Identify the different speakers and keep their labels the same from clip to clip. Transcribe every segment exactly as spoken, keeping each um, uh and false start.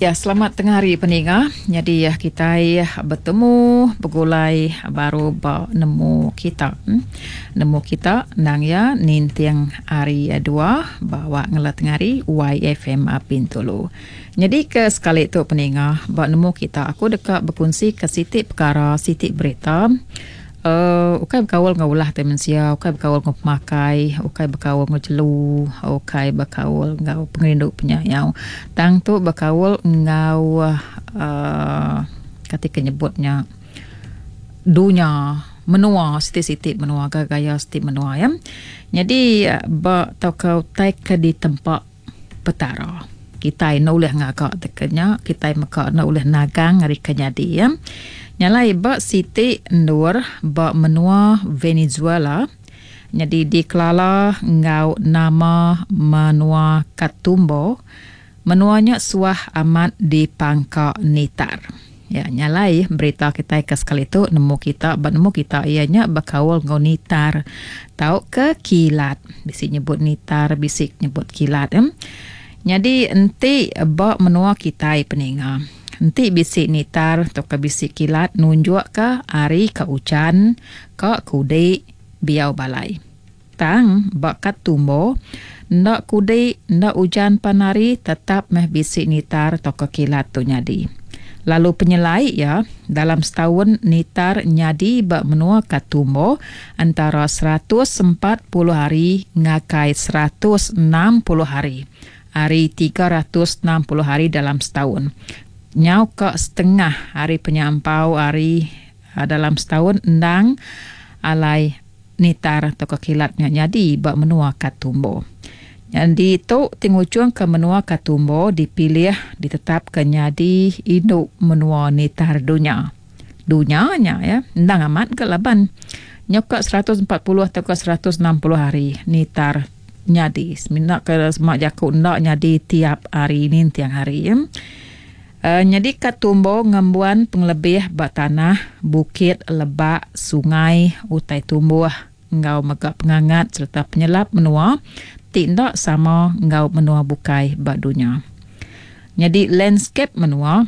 Speaker 1: Ya, selamat tengah hari pendengar. Jadi ya kita ya bertemu begulai baru ba nemu kita. Hmm? Nemu kita nang ya nintiang hari dua bawa ngelat ngari Y F M Pintulu. Jadi ke sekali itu pendengar ba nemu kita aku dekat berkongsi ke sitik perkara sitik berita. Uh, ukai berkawal ngau ulah temensia, ukai berkawal ngau pemakai, ukai berkawal ngau jelu, ukai berkawal ngau pengerinduk penyayau. Tang tu berkawal ngau uh, ketika nyebutnya dunia menua, sitik-sitik menua, gaya sitik menua ya. Jadi ba tau kau tai ke di tempat petara. Kita nak uleh ngakak tekenya, kita maka nak uleh nagang hari kenyadi ya. Nyalai ba siti nur ba menua Venezuela. Jadi dikelala ngau nama menua Katumbo. Menuanya suah amat di pangka nitar. Ya, nyalai berita kita ke sekali itu nemu kita, ba nemu kita ianya bakawal ngau nitar. Tahu ke kilat. Bisik nyebut nitar, bisik nyebut kilat ya. Jadi enti ba menua kita peninggal. Nanti bisik nitar atau ke bisik kilat nunjuk ke hari ke hujan ke kudai biau balai. Tang bakat tumbo ndak kudai ndak hujan panari tetap meh bisik nitar atau ke kilat tu nyadi. Lalu penyelai ya dalam setahun nitar nyadi bak menua katumbo antara seratus empat puluh hari ngakai seratus enam puluh hari. Hari tiga ratus enam puluh hari dalam setahun. Nyau ke setengah hari penyampau hari uh, dalam setahun endang alai nitar atau kekilatnya jadi bak menua katumbo. Jadi itu tingucuang ke menua katumbo dipilih ditetapkan jadi induk menua nitar dunia. Dunianya ya endang amat ke laban. Nyau ke seratus empat puluh atau ke seratus enam puluh hari nitar nyadi. Seminat ke semak jakuk ndak nyadi tiap hari ini tiang hari ya. Uh, jadi katumbo ngembuan penglebih bak tanah, bukit, lebak, sungai, utai tumbuh, ngau megak pengangat serta penyelap menua, tindak sama ngau menua bukai bak dunia. Jadi landscape menua,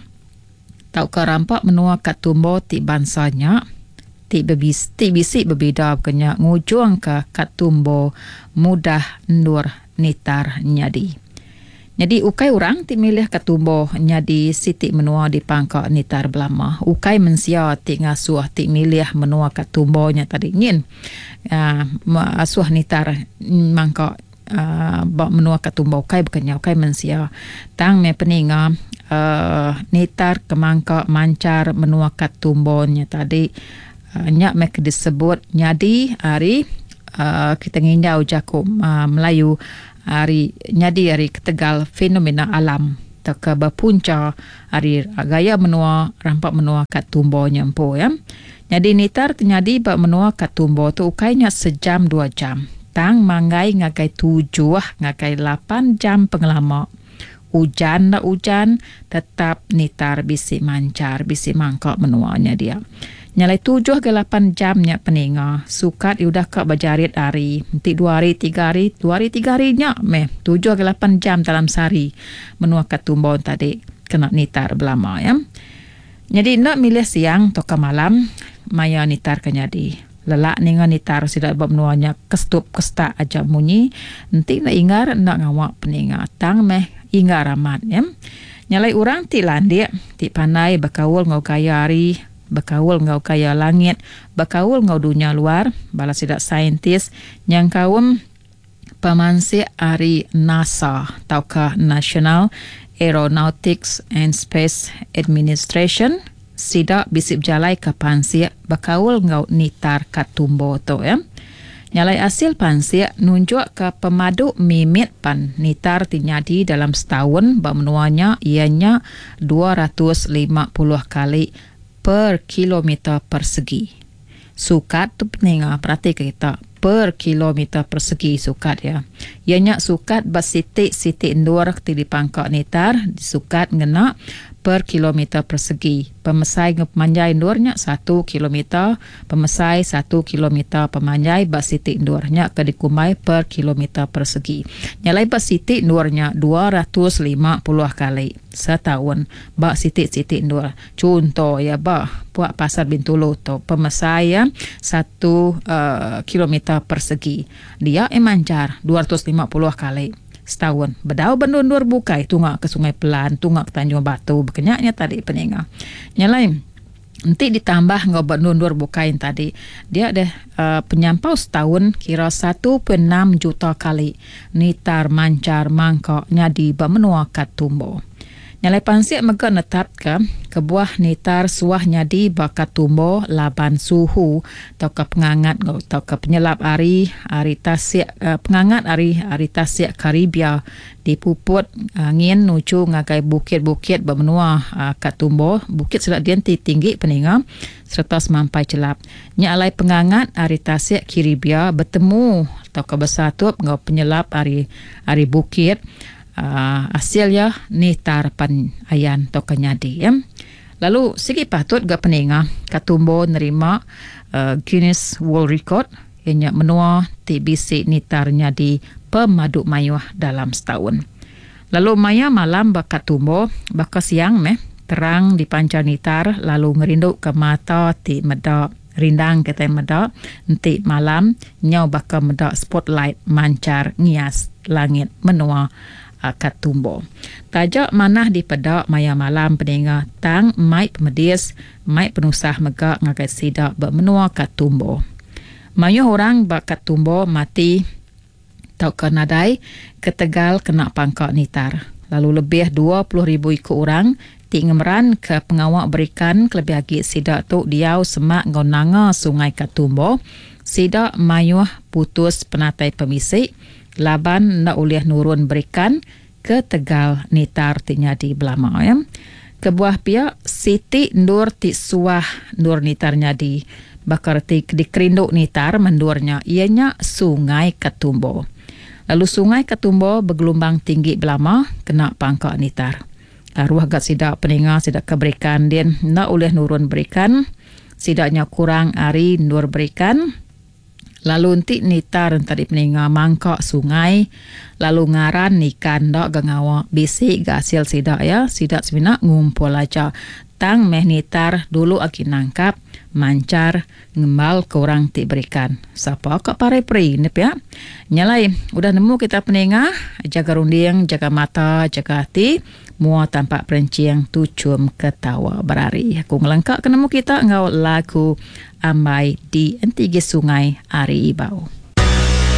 Speaker 1: tau ke rampak menua katumbo ti bansanya, ti bebis, ti bisik berbeda kenya ngujung ke katumbo mudah ndur nitar nyadi. Jadi ukai orang ti milih katumbo nyadi sitik menua di pangka nitar belama. Ukai mensia ti ngasuh ti milih menua katumbo nya tadi ngin. Uh, asuh nitar mangka uh, bak menua katumbo ukai bukannya ukai mensia. Tang me peninga uh, nitar kemangka mancar menua katumbo nya tadi uh, nyak me disebut nyadi hari uh, kita nginjau jakuk uh, Melayu hari nyadi hari ketegal fenomena alam tak berpunca hari gaya menua rampak menua katumbo nyempo ya. Jadi nitar ternyadi bak menua katumbo tu ukainya sejam dua jam. Tang manggai ngakai tujuh ngakai lapan jam pengelama. Hujan nak hujan tetap nitar bisik mancar bisik mangkak menuanya dia. Nyalai tujuh ke lapan jamnya peninga. Sukat udah ke berjarit hari. Nanti dua hari, tiga hari. Dua hari, tiga hari nyak meh. Tujuh ke lapan jam dalam sehari. Menua katumbo tadi. Kena nitar belama ya. Jadi nak milih siang atau ke malam. Maya nitar kenyadi. Lelak ni dengan nitar. Sidak buat menuanya kestup kestak aja munyi. Nanti nak ingar nak ngawak peninga. Tang meh ingar amat ya. Nyalai orang ti landik. Ti pandai berkawal ngau kaya hari. Berkawal ngau kaya langit, berkawal ngau dunia luar, bala sidak saintis yang kawam pemansik hari NASA, taukah National Aeronautics and Space Administration, sidak bisip jalai ke pansik, berkawal ngau nitar katumbo tu ya. Nyalai hasil pansik nunjuk ke pemadu mimit pan nitar tinyadi dalam setahun, bak menuanya ianya dua ratus lima puluh kali per kilometer persegi. Sukat tu peninga perhati kita per kilometer persegi sukat ya. Ianya sukat basitik sitik ndur ti di pangkak nitar sukat ngena per kilometer persegi. Pemesai dengan pemanjai ndurnya satu kilometer, pemesai satu kilometer, pemanjai bak sitik ndurnya ke dikumai per kilometer persegi. Nyalai bak sitik ndurnya dua ratus lima puluh kali setahun bak sitik-sitik ndur. Contoh ya bak puak pasar Bintulu tu pemesai ya satu uh, kilometer persegi. Dia emancar dua ratus lima puluh kali setahun. Bedau bendur bukai tungak ke Sungai Pelan, tungak ke Tanjung Batu, berkenyaknya tadi peninga. Nyalai nanti ditambah ngobat nundur bukain tadi. Dia ada uh, penyampau setahun kira satu perpuluhan enam juta kali nitar mancar mangkoknya di Bamenua Katumbo. Nyalai pansiak mega netap ke kebuah nitar suahnya di Bakatumbo laban suhu atau ke pengangat atau ke penyelap ari ari tasiak uh, pengangat ari ari tasiak Karibia di puput angin nucu ngagai bukit-bukit Bamenua uh, Katumbo bukit selat dianti tinggi peninga serta semampai celap. Nyalai pengangat ari tasiak Karibia bertemu atau ke bersatup ngau penyelap ari ari bukit. Uh, hasilnya ni tarapan ayan to kenyadi ya. Lalu segi patut gak peninga Katumbo nerima uh, Guinness World Record ianya menua T B C nitarnya di pemaduk mayuh dalam setahun. Lalu maya malam bak Katumbo baka siang meh terang di pancar nitar lalu ngerinduk ke mata ti medak rindang kita medak nanti malam nyau baka medak spotlight mancar ngias langit menua Katumbo. Tajak manah di pedak maya malam peninga tang mai pemedis mai penusah megak ngagai sidak bermenua Katumbo. Mayuh orang bak Katumbo mati tau kenadai ke Tegal kena pangkak nitar. Lalu lebih dua puluh ribu ikut orang ti ngemeran ke pengawak berikan kelebih agi sidak tu diau semak ngonanga Sungai Katumbo. Sidak mayuh putus penatai pemisik laban nak uliah nurun berikan ke Tegal nitar tinya di Belama ya. Kebuah pihak Siti Nur ti suah nur nitarnya di bakar ti di kerinduk nitar mendurnya ianya Sungai Katumbo. Lalu Sungai Katumbo bergelombang tinggi Belama kena pangkak nitar. Arwah gat sidak peninga sidak keberikan dia nak uliah nurun berikan sidaknya kurang ari nur berikan. Lalu nanti nitar tadi peninga mangkok sungai. Lalu ngaran ikan dak gangawa bisik ga hasil sidak ya. Sidak sebenak ngumpul aja. Tang meh nitar dulu aki nangkap. Mancar ngembal ke orang ti berikan. Siapa kak pare pri nip ya. Nyalai udah nemu kita peninga. Jaga runding, jaga mata, jaga hati. Mua tampak perenciang tucum ketawa berari. Aku ngelengkak kenemu kita ngau lagu Amai di Entige Sungai Ari Ibau.